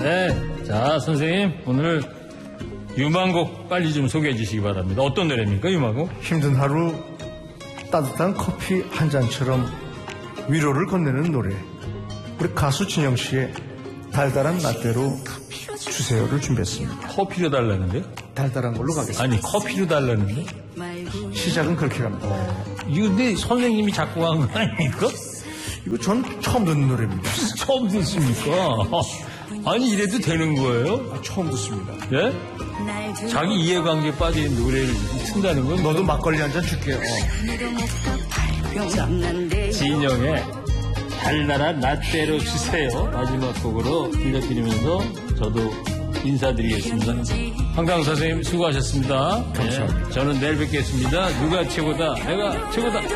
네. 자, 선생님, 오늘 유망곡 빨리 좀 소개해 주시기 바랍니다. 어떤 노래입니까, 유망곡? 힘든 하루 따뜻한 커피 한 잔처럼 위로를 건네는 노래. 우리 가수 진영 씨의 달달한 라떼로 주세요를 준비했습니다. 커피로 달라는데요? 달달한 걸로 가겠습니다. 아니, 커피로 달라는데? 시작은 그렇게 갑니다. 이거 근데 선생님이 작곡한 거 아닙니까? 이거 전 처음 듣는 노래입니다. 처음 듣습니까? 아니, 이래도 되는 거예요? 처음 듣습니다. 예? 자기 이해관계에 빠진 노래를 튼다는 건? 너도 막걸리 한 잔 줄게. 진영의 달달한 라떼로 주세요. 마지막 곡으로 들려드리면서 저도 인사드리겠습니다. 황당 선생님 수고하셨습니다. 감사합니다. 네, 저는 내일 뵙겠습니다. 누가 최고다? 내가 최고다.